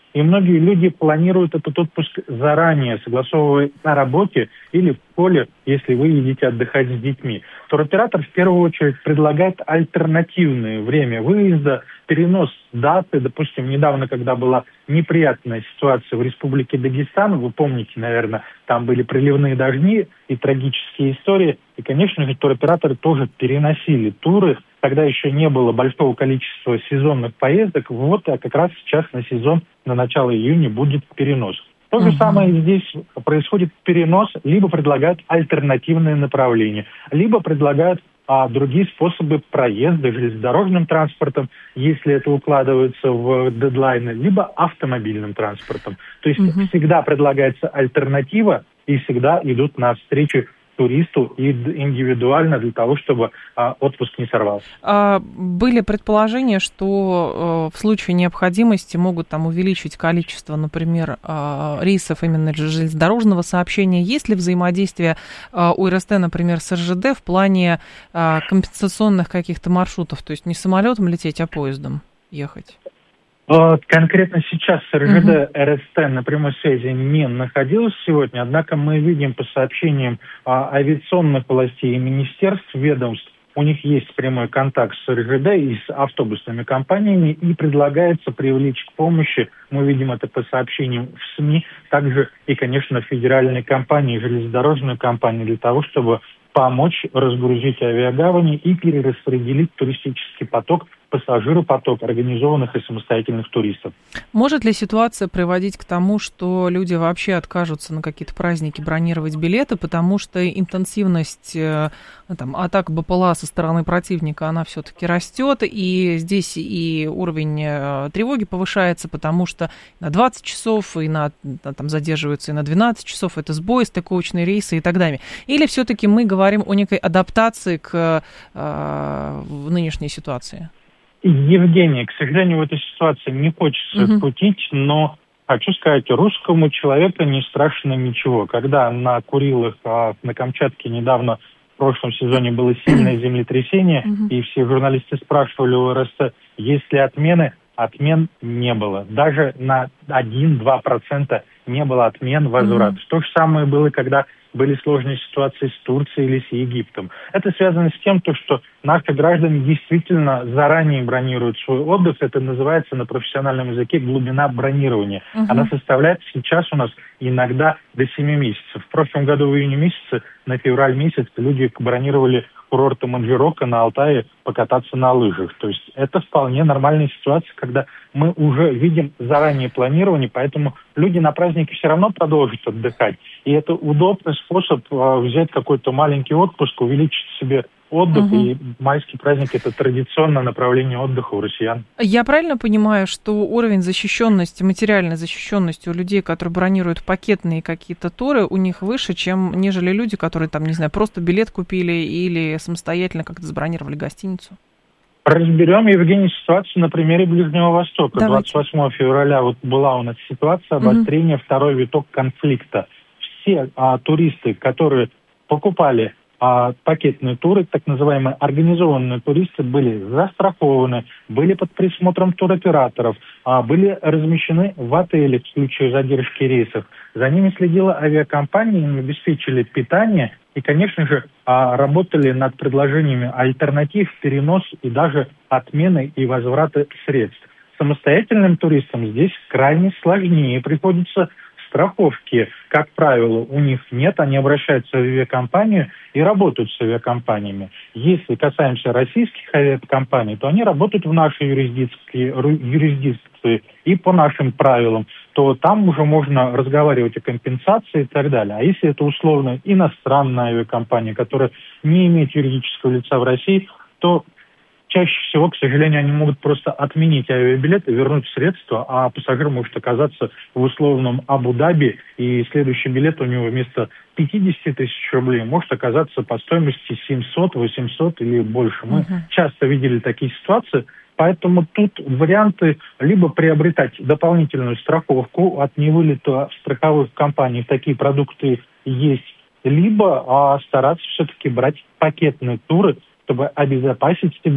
И многие люди планируют этот отпуск заранее, согласовывая на работе или в поле, если вы едете отдыхать с детьми. Туроператор в первую очередь предлагает альтернативное время выезда, перенос даты. Допустим, недавно, когда была неприятная ситуация в Республике Дагестан, вы помните, наверное, там были проливные дожди и трагические истории. И, конечно же, туроператоры тоже переносили туры. Тогда еще не было большого количества сезонных поездок. Вот, а как раз сейчас на сезон, на начало июня будет перенос. То же самое здесь происходит перенос, либо предлагают альтернативные направления, либо предлагают другие способы проезда железнодорожным транспортом, если это укладывается в дедлайны, либо автомобильным транспортом. То есть всегда предлагается альтернатива и всегда идут навстречу туристу и индивидуально для того, чтобы отпуск не сорвался. Были предположения, что в случае необходимости могут там увеличить количество, например, рейсов именно железнодорожного сообщения. Есть ли взаимодействие у РСТ, например, с РЖД в плане компенсационных каких-то маршрутов? То есть не самолетом лететь, а поездом ехать? Конкретно сейчас с РЖД РСТ на прямой связи не находилась сегодня, однако мы видим по сообщениям авиационных властей и министерств, ведомств, у них есть прямой контакт с РЖД и с автобусными компаниями, и предлагается привлечь к помощи, мы видим это по сообщениям в СМИ, также и, конечно, федеральные компании, железнодорожные компании, для того, чтобы помочь разгрузить авиагавани и перераспределить туристический поток, пассажиропоток организованных и самостоятельных туристов. Может ли ситуация приводить к тому, что люди вообще откажутся на какие-то праздники бронировать билеты, потому что интенсивность атак БПЛА со стороны противника, она все-таки растет, и здесь и уровень тревоги повышается, потому что на 20 часов, и там задерживаются и на 12 часов, это сбои, стыковочные рейсы и так далее. Или все-таки мы говорим о некой адаптации к нынешней ситуации? Евгений, к сожалению, в этой ситуации не хочется шутить, но хочу сказать, русскому человеку не страшно ничего. Когда на Курилах, на Камчатке недавно в прошлом сезоне было сильное землетрясение, и все журналисты спрашивали у РСТ, есть ли отмены, отмен не было. Даже на 1-2% не было отмен возврата. То же самое было, когда были сложные ситуации с Турцией или с Египтом. Это связано с тем, что наши граждане действительно заранее бронируют свой отдых. Это называется на профессиональном языке глубина бронирования. Она составляет сейчас у нас иногда до 7 месяцев. В прошлом году в июне месяце, на февраль месяц люди бронировали курорты Манжирока на Алтае покататься на лыжах. То есть это вполне нормальная ситуация, когда мы уже видим заранее планирование, поэтому люди на празднике все равно продолжат отдыхать. И это удобный способ взять какой-то маленький отпуск, увеличить себе отдых, и майский праздник – это традиционное направление отдыха у россиян. Я правильно понимаю, что уровень защищенности, материальной защищенности у людей, которые бронируют пакетные какие-то туры, у них выше, чем нежели люди, которые там, не знаю, просто билет купили или самостоятельно как-то забронировали гостиницу? Разберем, Евгений, ситуацию на примере Ближнего Востока. Давайте. 28 февраля была у нас ситуация обострения, второй виток конфликта. Все туристы, которые покупали пакетные туры, так называемые организованные туристы, были застрахованы, были под присмотром туроператоров, были размещены в отеле в случае задержки рейсов. За ними следила авиакомпания, им обеспечили питание и, конечно же, работали над предложениями альтернатив, перенос и даже отмены и возврата средств. Самостоятельным туристам здесь крайне сложнее, приходится страховки, как правило, у них нет, они обращаются в авиакомпанию и работают с авиакомпаниями. Если касаемся российских авиакомпаний, то они работают в нашей юрисдикции и по нашим правилам, то там уже можно разговаривать о компенсации и так далее. А если это условно иностранная авиакомпания, которая не имеет юридического лица в России, то чаще всего, к сожалению, они могут просто отменить авиабилет и вернуть средства, а пассажир может оказаться в условном Абу-Даби, и следующий билет у него вместо 50 тысяч рублей может оказаться по стоимости 700, 800 или больше. Мы часто видели такие ситуации, поэтому тут варианты либо приобретать дополнительную страховку от невылета страховых компаний, такие продукты есть, либо стараться все-таки брать пакетные туры, чтобы обезопасить себя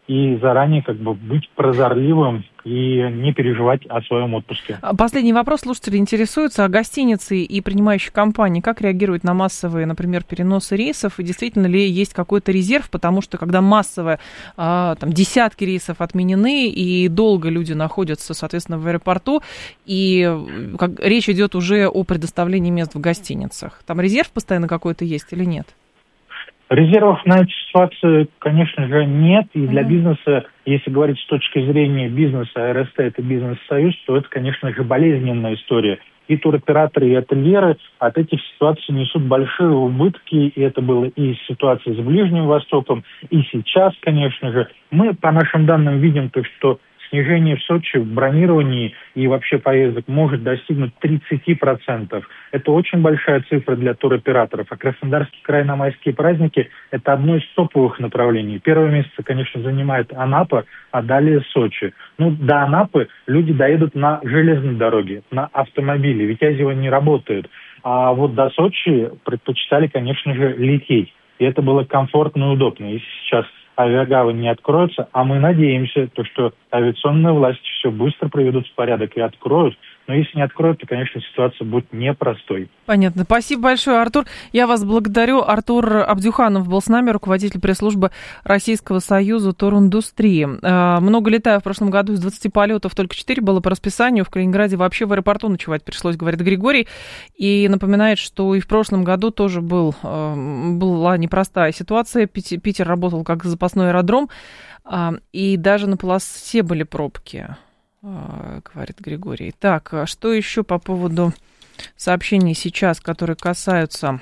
и заранее быть прозорливым и не переживать о своем отпуске. Последний вопрос. Слушатели интересуются, а гостиницы и принимающие компании как реагируют на массовые, например, переносы рейсов, и действительно ли есть какой-то резерв, потому что когда массово десятки рейсов отменены, и долго люди находятся, соответственно, в аэропорту, и речь идет уже о предоставлении мест в гостиницах. Там резерв постоянно какой-то есть или нет? Резервов на эту ситуацию, конечно же, нет. И для бизнеса, если говорить с точки зрения бизнеса, РСТ – это бизнес-союз, то это, конечно же, болезненная история. И туроператоры, и ательеры от этих ситуаций несут большие убытки. И это было и ситуация с Ближним Востоком, и сейчас, конечно же. Мы, по нашим данным, видим, что снижение в Сочи в бронировании и вообще поездок может достигнуть 30%. Это очень большая цифра для туроператоров. А Краснодарский край на майские праздники – это одно из топовых направлений. Первое место, конечно, занимает Анапа, а далее Сочи. До Анапы люди доедут на железной дороге, на автомобиле. Витязево не работает. А вот до Сочи предпочитали, конечно же, лететь. И это было комфортно и удобно. Если сейчас авиагавань не откроется, а мы надеемся, что авиационные власти все быстро приведут в порядок и откроют. Но если не откроют, то, конечно, ситуация будет непростой. Понятно. Спасибо большое, Артур. Я вас благодарю. Артур Абдюханов был с нами, руководитель пресс-службы Российского союза туриндустрии. Много летаю. В прошлом году из 20 полетов только 4 было по расписанию. В Калининграде вообще в аэропорту ночевать пришлось, говорит Григорий. И напоминает, что и в прошлом году тоже была непростая ситуация. Питер работал как запасной аэродром, и даже на полосе были пробки, говорит Григорий. Так, что еще по поводу сообщений сейчас, которые касаются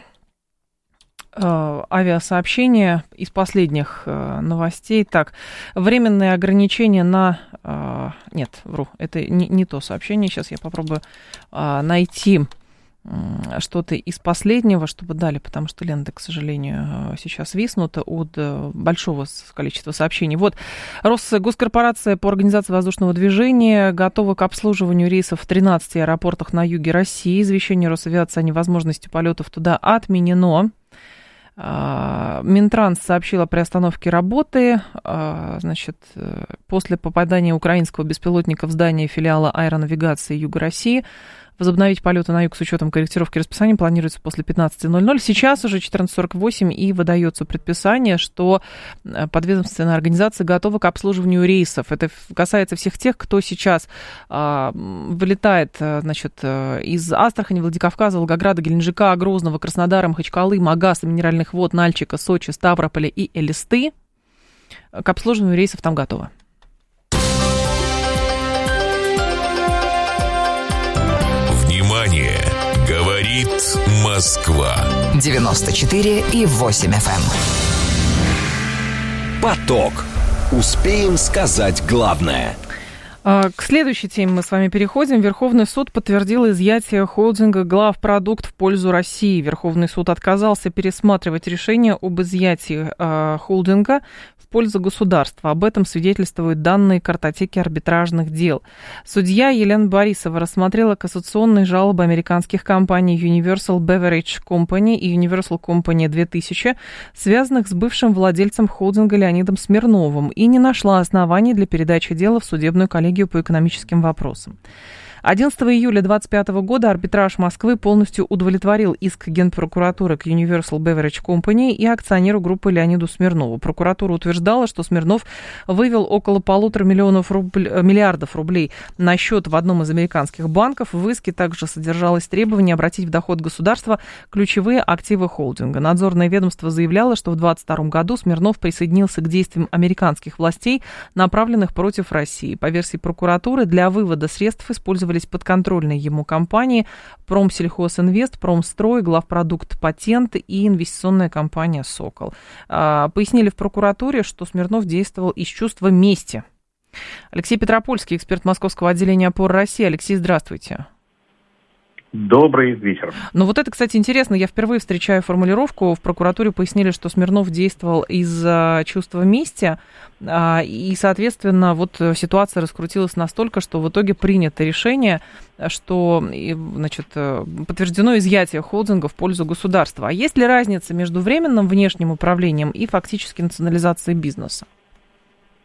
авиасообщения из последних новостей? Так, временные ограничения на... Нет, вру, это не то сообщение. Сейчас я попробую найти что-то из последнего, чтобы дали, потому что ленты, к сожалению, сейчас виснут от большого количества сообщений. Вот, Росгоскорпорация по организации воздушного движения готова к обслуживанию рейсов в 13 аэропортах на юге России. Извещение Росавиации о невозможности полетов туда отменено. Минтранс сообщил о приостановке работы. После попадания украинского беспилотника в здание филиала аэронавигации Юга России возобновить полеты на юг с учетом корректировки расписания планируется после 15:00. Сейчас уже 14:48 и выдается предписание, что подведомственная организация готова к обслуживанию рейсов. Это касается всех тех, кто сейчас вылетает из Астрахани, Владикавказа, Волгограда, Геленджика, Грозного, Краснодара, Махачкалы, Магаса, Минеральных вод, Нальчика, Сочи, Ставрополя и Элисты. К обслуживанию рейсов там готово. Внимание! Говорит Москва. 94,8 FM. Поток. Успеем сказать главное. К следующей теме мы с вами переходим. Верховный суд подтвердил изъятие холдинга «Главпродукт» в пользу России. Верховный суд отказался пересматривать решение об изъятии холдинга в пользу государства. Об этом свидетельствуют данные картотеки арбитражных дел. Судья Елена Борисова рассмотрела кассационные жалобы американских компаний Universal Beverage Company и Universal Company 2000, связанных с бывшим владельцем холдинга Леонидом Смирновым, и не нашла оснований для передачи дела в судебную коллегию по экономическим вопросам. 11 июля 2025 года арбитраж Москвы полностью удовлетворил иск Генпрокуратуры к Universal Beverage Company и акционеру группы Леониду Смирнову. Прокуратура утверждала, что Смирнов вывел около 1,5 миллиардов рублей на счет в одном из американских банков. В иске также содержалось требование обратить в доход государства ключевые активы холдинга. Надзорное ведомство заявляло, что в 2022 году Смирнов присоединился к действиям американских властей, направленных против России. По версии прокуратуры, для вывода средств использовались подконтрольные ему компании Промсельхозинвест, Промстрой, Главпродукт Патент и инвестиционная компания «Сокол». Пояснили в прокуратуре, что Смирнов действовал из чувства мести. Алексей Петропольский, эксперт Московского отделения «Опор России». Алексей, здравствуйте. Добрый вечер. Ну вот это, кстати, интересно. Я впервые встречаю формулировку. В прокуратуре пояснили, что Смирнов действовал из чувства мести. И, соответственно, вот ситуация раскрутилась настолько, что в итоге принято решение, что, значит, подтверждено изъятие холдинга в пользу государства. А есть ли разница между временным внешним управлением и фактически национализацией бизнеса?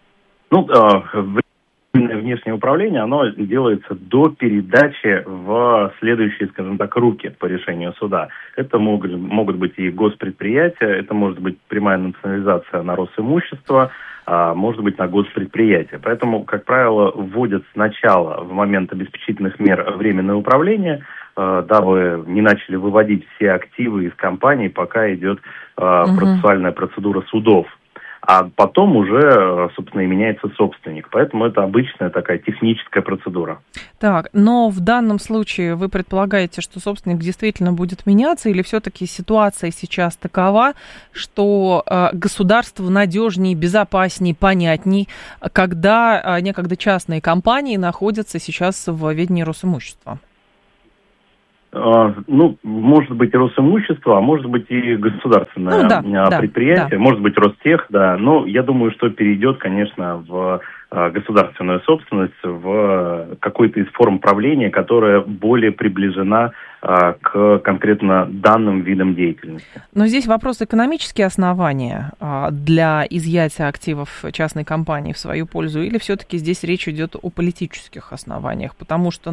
Внешнее управление, оно делается до передачи в следующие, скажем так, руки по решению суда. Это могут быть и госпредприятия, это может быть прямая национализация на Росимущество, может быть на госпредприятия. Поэтому, как правило, вводят сначала в момент обеспечительных мер временное управление, дабы не начали выводить все активы из компании, пока идет процессуальная процедура судов. А потом уже, собственно, и меняется собственник. Поэтому это обычная такая техническая процедура. Так, но в данном случае вы предполагаете, что собственник действительно будет меняться, или все-таки ситуация сейчас такова, что государству надежнее, безопаснее, понятней, когда некогда частные компании находятся сейчас в ведении Росимущества? Может быть и Росимущество, а может быть и государственное предприятие, может быть Ростех, да. Но я думаю, что перейдет, конечно, в государственную собственность, в какой-то из форм правления, которая более приближена к конкретно данным видам деятельности. Но здесь вопрос экономические основания для изъятия активов частной компании в свою пользу, или все-таки здесь речь идет о политических основаниях? Потому что,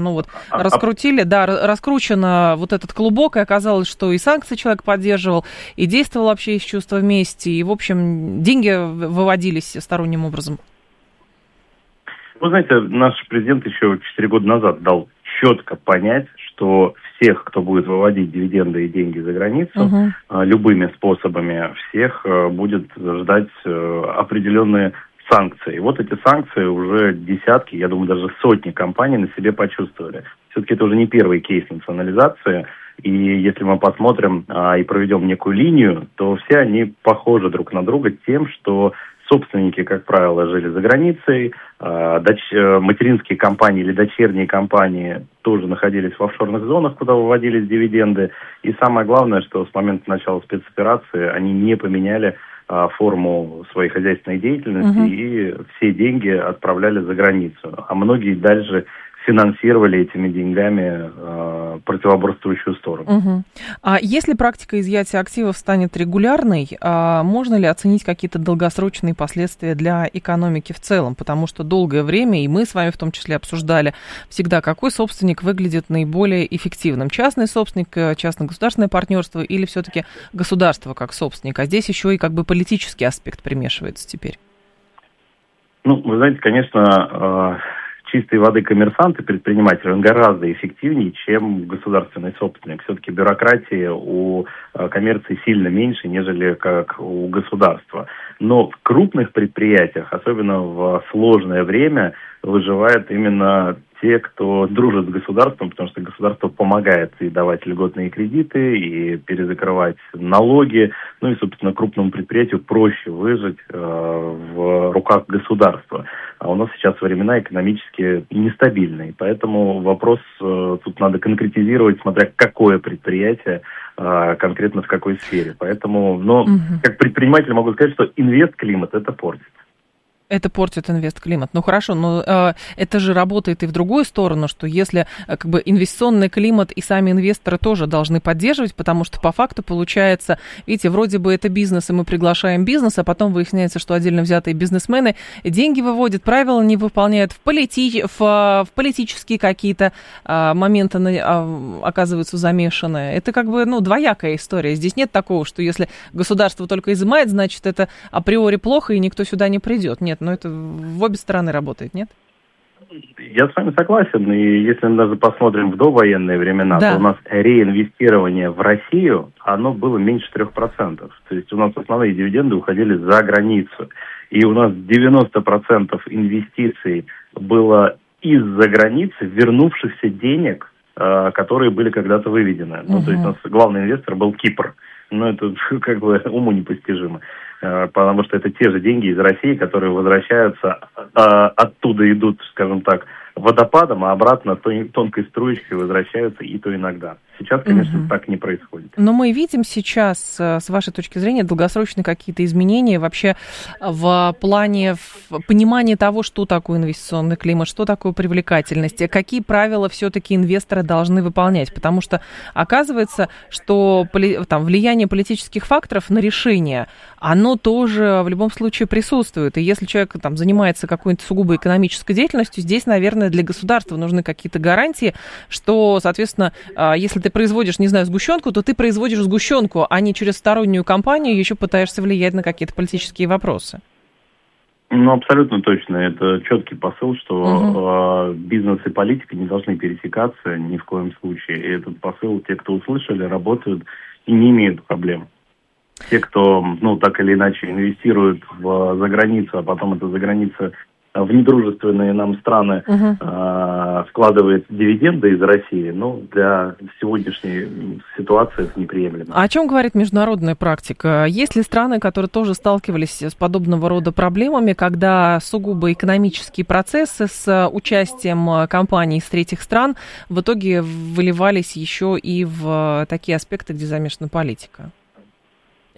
раскручено вот этот клубок, и оказалось, что и санкции человек поддерживал, и действовал вообще из чувства мести, и, в общем, деньги выводились сторонним образом. Вы знаете, наш президент еще 4 года назад дал четко понять, что всех, кто будет выводить дивиденды и деньги за границу, любыми способами, всех будет ждать определенные санкции. И вот эти санкции уже десятки, я думаю, даже сотни компаний на себе почувствовали. Все-таки это уже не первый кейс национализации. И если мы посмотрим и проведем некую линию, то все они похожи друг на друга тем, что собственники, как правило, жили за границей, материнские компании или дочерние компании тоже находились в офшорных зонах, куда выводились дивиденды. И самое главное, что с момента начала спецоперации они не поменяли форму своей хозяйственной деятельности и все деньги отправляли за границу. А многие дальше финансировали этими деньгами противоборствующую сторону. А если практика изъятия активов станет регулярной, можно ли оценить какие-то долгосрочные последствия для экономики в целом? Потому что долгое время, и мы с вами в том числе обсуждали всегда, какой собственник выглядит наиболее эффективным. Частный собственник, частно-государственное партнерство или все-таки государство как собственник? А здесь еще и как бы политический аспект примешивается теперь. Вы знаете, конечно, чистой воды коммерсант и предприниматель, он гораздо эффективнее, чем государственный собственник. Все-таки бюрократии у коммерции сильно меньше, нежели как у государства. Но в крупных предприятиях, особенно в сложное время, выживают именно те, кто дружит с государством, потому что государство помогает и давать льготные кредиты, и перезакрывать налоги. И, собственно, крупному предприятию проще выжить в руках государства. А у нас сейчас времена экономически нестабильные. Поэтому вопрос тут надо конкретизировать, смотря какое предприятие, конкретно в какой сфере. Поэтому, как предприниматель могу сказать, что инвестклимат это портит. Это портит инвестклимат. Хорошо, но это же работает и в другую сторону, что если как бы инвестиционный климат и сами инвесторы тоже должны поддерживать, потому что по факту получается, видите, вроде бы это бизнес, и мы приглашаем бизнес, а потом выясняется, что отдельно взятые бизнесмены деньги выводят, правила не выполняют, в политические какие-то моменты оказываются замешаны. Это как бы, двоякая история. Здесь нет такого, что если государство только изымает, значит, это априори плохо, и никто сюда не придет. Нет, это в обе стороны работает, нет? Я с вами согласен. И если мы даже посмотрим в довоенные времена, то у нас реинвестирование в Россию, оно было меньше 3%. То есть у нас основные дивиденды уходили за границу. И у нас 90% инвестиций было из-за границы вернувшихся денег, которые были когда-то выведены. То есть у нас главный инвестор был Кипр. Это как бы уму непостижимо. Потому что это те же деньги из России, которые возвращаются, оттуда идут, скажем так, водопадом, а обратно тонкой струечкой возвращаются и то иногда. Сейчас, конечно, так не происходит. Но мы видим сейчас, с вашей точки зрения, долгосрочные какие-то изменения вообще в плане понимания того, что такое инвестиционный климат, что такое привлекательность, какие правила все-таки инвесторы должны выполнять. Потому что оказывается, что там, влияние политических факторов на решение, оно тоже в любом случае присутствует. И если человек там, занимается какой-то сугубо экономической деятельностью, здесь, наверное, для государства нужны какие-то гарантии, что, соответственно, если ты производишь, не знаю, сгущенку, то ты производишь сгущенку, а не через стороннюю компанию еще пытаешься влиять на какие-то политические вопросы. Ну, абсолютно точно. Это четкий посыл, что бизнес и политика не должны пересекаться ни в коем случае. И этот посыл те, кто услышали, работают и не имеют проблем. Те, кто, так или иначе инвестируют за границу, а потом это за граница в недружественные нам страны складывает дивиденды из России, для сегодняшней ситуации это неприемлемо. А о чем говорит международная практика? Есть ли страны, которые тоже сталкивались с подобного рода проблемами, когда сугубо экономические процессы с участием компаний из третьих стран в итоге выливались еще и в такие аспекты, где замешана политика?